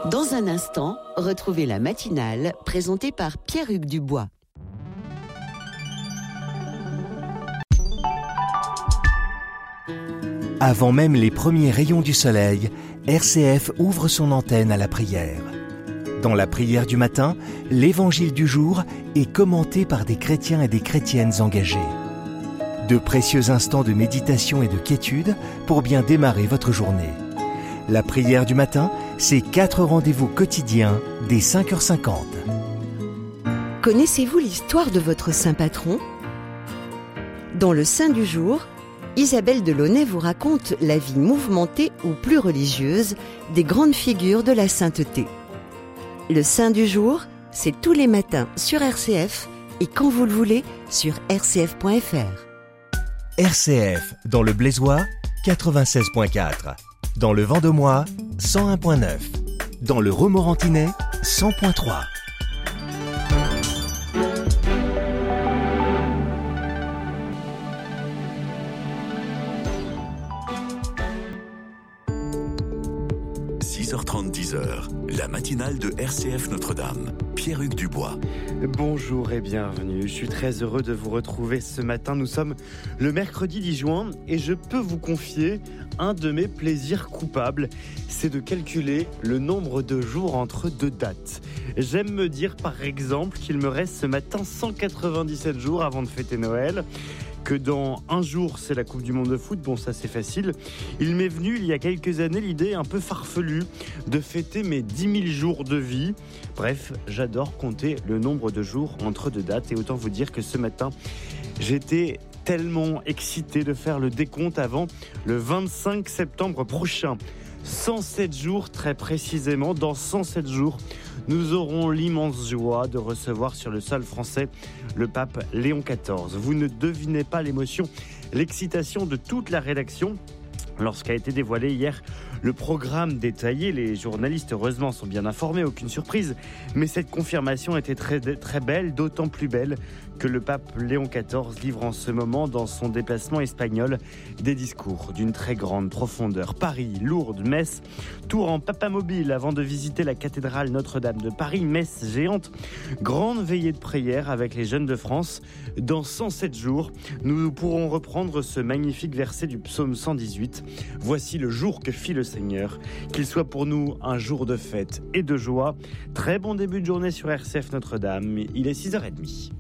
Dans un instant, retrouvez la matinale présentée par Pierre-Hugues Dubois. Avant même les premiers rayons du soleil, RCF ouvre son antenne à la prière. Dans la prière du matin, l'évangile du jour est commenté par des chrétiens et des chrétiennes engagés. De précieux instants de méditation et de quiétude pour bien démarrer votre journée. La prière du matin, c'est 4 rendez-vous quotidiens dès 5h50. Connaissez-vous l'histoire de votre saint patron ? Dans le Saint du jour, Isabelle Delaunay vous raconte la vie mouvementée ou plus religieuse des grandes figures de la sainteté. Le Saint du jour, c'est tous les matins sur RCF et quand vous le voulez sur rcf.fr. RCF, dans le Blaisois, 96.4. Dans le Vendomois, 101.9. Dans le Romorantinais, 100.3. – 10h, la matinale de RCF Notre-Dame. Pierre-Hugues Dubois. Bonjour et bienvenue. Je suis très heureux de vous retrouver ce matin. Nous sommes le mercredi 10 juin et je peux vous confier un de mes plaisirs coupables. C'est de calculer le nombre de jours entre deux dates. J'aime me dire par exemple qu'il me reste ce matin 197 jours avant de fêter Noël. Que dans un jour, c'est la Coupe du Monde de foot. Bon, ça, c'est facile. Il m'est venu, il y a quelques années, l'idée un peu farfelue de fêter mes 10 000 jours de vie. Bref, j'adore compter le nombre de jours entre deux dates. Et autant vous dire que ce matin, j'étais tellement excité de faire le décompte avant le 25 septembre prochain. 107 jours très précisément. Dans 107 jours, nous aurons l'immense joie de recevoir sur le sol français le pape Léon XIV. Vous ne devinez pas l'émotion, l'excitation de toute la rédaction lorsqu'a été dévoilé hier le programme détaillé. Les journalistes, heureusement, sont bien informés, aucune surprise. Mais cette confirmation était très, très belle, d'autant plus belle que le pape Léon XIV livre en ce moment, dans son déplacement espagnol, des discours d'une très grande profondeur. Paris, Lourdes, Metz, Tours en papamobile avant de visiter la cathédrale Notre-Dame de Paris, messe géante, grande veillée de prière avec les jeunes de France. Dans 107 jours, nous pourrons reprendre ce magnifique verset du psaume 118. Voici le jour que fit le Seigneur, qu'il soit pour nous un jour de fête et de joie. Très bon début de journée sur RCF Notre-Dame, il est 6h30.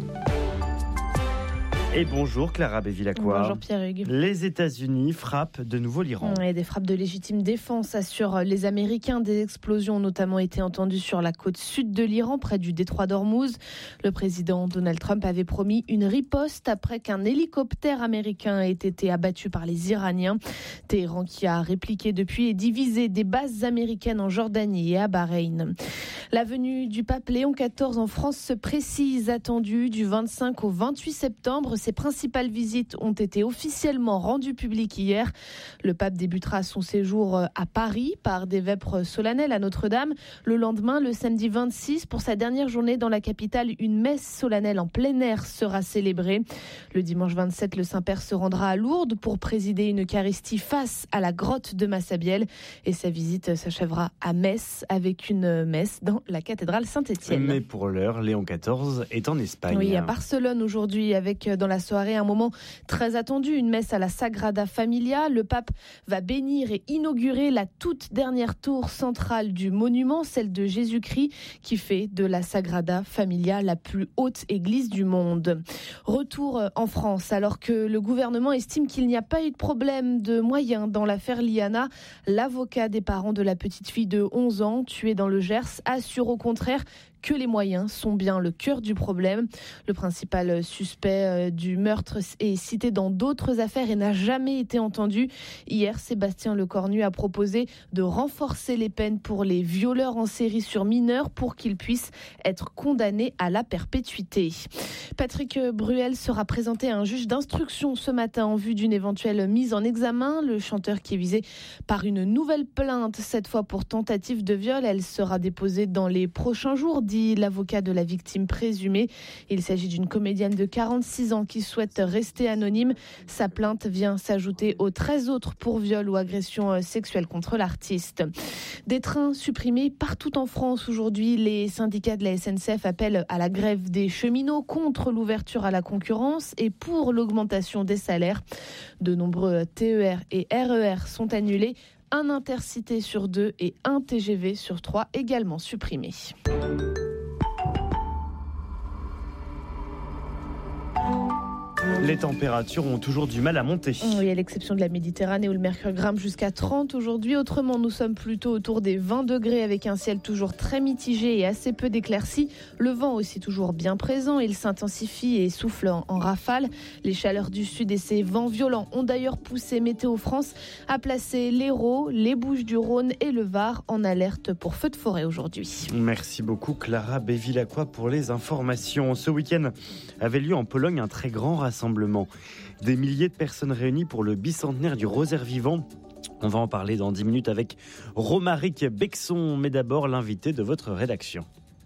Et bonjour Clara Bévilacqua. Bonjour Pierre-Hugues. Les États-Unis frappent de nouveau l'Iran. Et des frappes de légitime défense assurent les Américains. Des explosions ont notamment été entendues sur la côte sud de l'Iran, près du détroit d'Ormuz. Le président Donald Trump avait promis une riposte après qu'un hélicoptère américain ait été abattu par les Iraniens. Téhéran qui a répliqué depuis et divisé des bases américaines en Jordanie et à Bahreïn. La venue du pape Léon XIV en France se précise, attendue du 25 au 28 septembre. Ses principales visites ont été officiellement rendues publiques hier. Le pape débutera son séjour à Paris par des vêpres solennelles à Notre-Dame. Le lendemain, le samedi 26, pour sa dernière journée dans la capitale, une messe solennelle en plein air sera célébrée. Le dimanche 27, le Saint-Père se rendra à Lourdes pour présider une Eucharistie face à la grotte de Massabielle. Et sa visite s'achèvera à Metz avec une messe dans la cathédrale Saint-Étienne. Mais pour l'heure, Léon XIV est en Espagne. Oui, à Barcelone aujourd'hui, avec dans la soirée un moment très attendu, une messe à la Sagrada Familia. Le pape va bénir et inaugurer la toute dernière tour centrale du monument, celle de Jésus-Christ, qui fait de la Sagrada Familia la plus haute église du monde. Retour en France, alors que le gouvernement estime qu'il n'y a pas eu de problème de moyens dans l'affaire Liana. L'avocat des parents de la petite fille de 11 ans tuée dans le Gers assure au contraire que les moyens sont bien le cœur du problème. Le principal suspect du meurtre est cité dans d'autres affaires et n'a jamais été entendu. Hier, Sébastien Lecornu a proposé de renforcer les peines pour les violeurs en série sur mineurs pour qu'ils puissent être condamnés à la perpétuité. Patrick Bruel sera présenté à un juge d'instruction ce matin en vue d'une éventuelle mise en examen. Le chanteur qui est visé par une nouvelle plainte, cette fois pour tentative de viol, elle sera déposée dans les prochains jours. dit l'avocat de la victime présumée. Il s'agit d'une comédienne de 46 ans qui souhaite rester anonyme. Sa plainte vient s'ajouter aux 13 autres pour viol ou agression sexuelle contre l'artiste. Des trains supprimés partout en France aujourd'hui. Les syndicats de la SNCF appellent à la grève des cheminots contre l'ouverture à la concurrence et pour l'augmentation des salaires. De nombreux TER et RER sont annulés. Un Intercité sur 2 et un TGV sur 3 également supprimés. Les températures ont toujours du mal à monter. Oui, à l'exception de la Méditerranée où le mercure grimpe jusqu'à 30 aujourd'hui. Autrement, nous sommes plutôt autour des 20 degrés avec un ciel toujours très mitigé et assez peu d'éclaircies. Le vent aussi toujours bien présent. Il s'intensifie et souffle en rafale. Les chaleurs du sud et ces vents violents ont d'ailleurs poussé Météo France à placer l'Hérault, les Bouches-du-Rhône et le Var en alerte pour feu de forêt aujourd'hui. Merci beaucoup Clara Bevilacqua pour les informations. Ce week-end avait lieu en Pologne un très grand rassemblement. Des milliers de personnes réunies pour le bicentenaire du Rosaire vivant. On va en parler dans 10 minutes avec Romaric Bexon, mais d'abord l'invité de votre rédaction.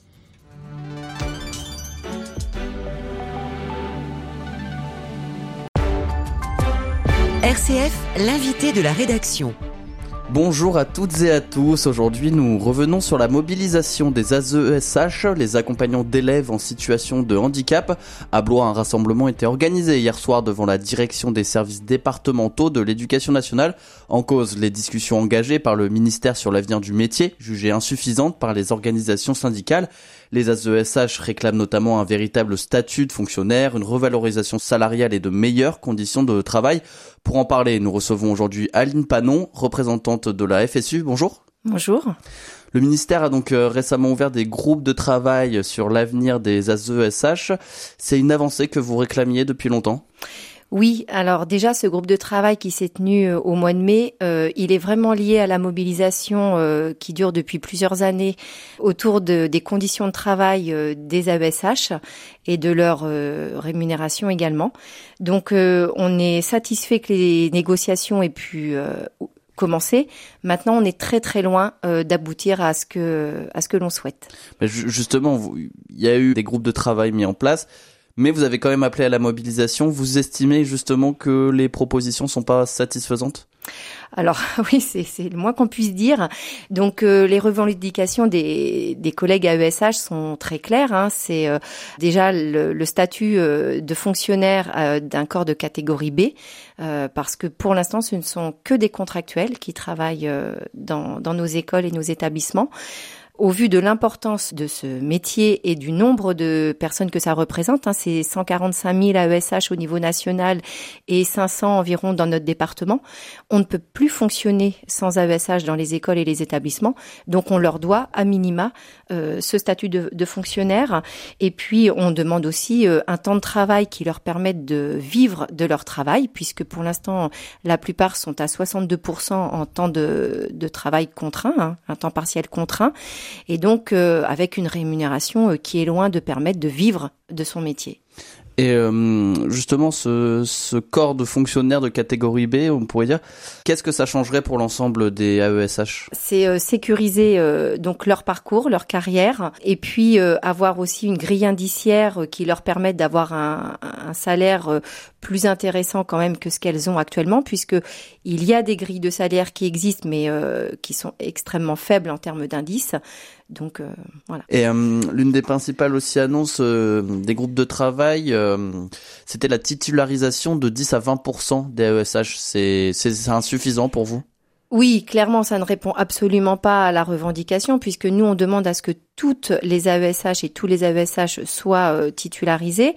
RCF, l'invité de la rédaction. Bonjour à toutes et à tous. Aujourd'hui, nous revenons sur la mobilisation des AESH, les accompagnants d'élèves en situation de handicap. À Blois, un rassemblement était organisé hier soir devant la direction des services départementaux de l'éducation nationale. En cause, les discussions engagées par le ministère sur l'avenir du métier, jugées insuffisantes par les organisations syndicales. Les AESH réclament notamment un véritable statut de fonctionnaire, une revalorisation salariale et de meilleures conditions de travail. Pour en parler, nous recevons aujourd'hui Aline Panon, représentante de la FSU. Bonjour. Bonjour. Le ministère a donc récemment ouvert des groupes de travail sur l'avenir des AESH. C'est une avancée que vous réclamiez depuis longtemps ? Oui, alors déjà ce groupe de travail qui s'est tenu au mois de mai, il est vraiment lié à la mobilisation qui dure depuis plusieurs années autour des conditions de travail des AESH et de leur rémunération également. Donc on est satisfait que les négociations aient pu commencer. Maintenant, on est très très loin d'aboutir à ce que l'on souhaite. Mais justement, il y a eu des groupes de travail mis en place. Mais vous avez quand même appelé à la mobilisation. Vous estimez justement que les propositions sont pas satisfaisantes ? Alors oui, c'est le moins qu'on puisse dire. Donc les revendications des collègues AESH sont très claires. C'est déjà le statut de fonctionnaire d'un corps de catégorie B, parce que pour l'instant, ce ne sont que des contractuels qui travaillent dans nos écoles et nos établissements. Au vu de l'importance de ce métier et du nombre de personnes que ça représente, c'est 145 000 AESH au niveau national et 500 environ dans notre département, on ne peut plus fonctionner sans AESH dans les écoles et les établissements. Donc on leur doit à minima ce statut de fonctionnaire. Et puis on demande aussi un temps de travail qui leur permette de vivre de leur travail, puisque pour l'instant la plupart sont à 62% en temps de travail contraint, un temps partiel contraint. Et donc avec une rémunération qui est loin de permettre de vivre de son métier. Et justement, ce corps de fonctionnaires de catégorie B, on pourrait dire, qu'est-ce que ça changerait pour l'ensemble des AESH ? C'est sécuriser donc leur parcours, leur carrière, et puis avoir aussi une grille indiciaire qui leur permette d'avoir un salaire plus intéressant quand même que ce qu'elles ont actuellement, puisque il y a des grilles de salaire qui existent, mais qui sont extrêmement faibles en termes d'indices. Donc voilà. Et l'une des principales aussi annonces des groupes de travail, c'était la titularisation de 10 à 20% des AESH. C'est insuffisant pour vous ? Oui, clairement, ça ne répond absolument pas à la revendication, puisque nous, on demande à ce que toutes les AESH et tous les AESH soient titularisés.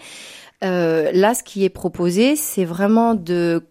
Là, ce qui est proposé, c'est vraiment de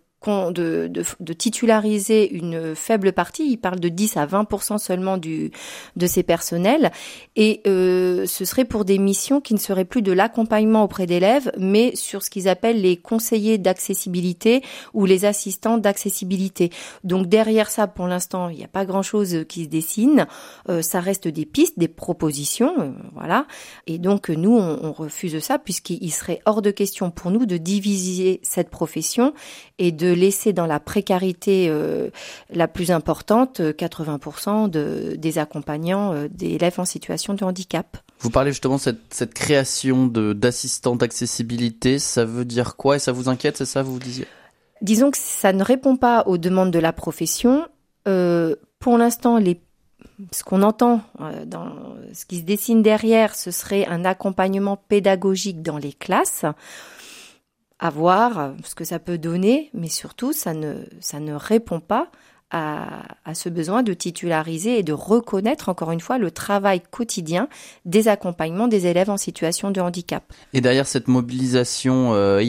titulariser une faible partie. Il parle de 10 à 20% seulement de ces personnels. Et ce serait pour des missions qui ne seraient plus de l'accompagnement auprès d'élèves, mais sur ce qu'ils appellent les conseillers d'accessibilité ou les assistants d'accessibilité. Donc derrière ça, pour l'instant, il n'y a pas grand-chose qui se dessine. Ça reste des pistes, des propositions, voilà. Et donc nous, on refuse ça, puisqu'il serait hors de question pour nous de diviser cette profession et de de laisser dans la précarité la plus importante 80% des accompagnants d'élèves en situation de handicap. Vous parlez justement de cette création d'assistants d'accessibilité, ça veut dire quoi et ça vous inquiète, c'est ça vous disiez ? Disons que ça ne répond pas aux demandes de la profession. Pour l'instant, ce qu'on entend dans ce qui se dessine derrière, ce serait un accompagnement pédagogique dans les classes. À voir ce que ça peut donner, mais surtout, ça ne répond pas à ce besoin de titulariser et de reconnaître, encore une fois, le travail quotidien des accompagnements des élèves en situation de handicap. Et derrière cette mobilisation